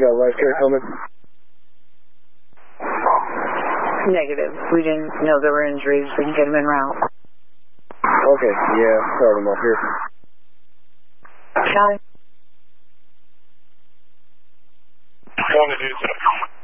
got life care coming? Negative. We didn't know there were injuries. We can get them en route. Okay, yeah, start them up here. Copy. Going to do so.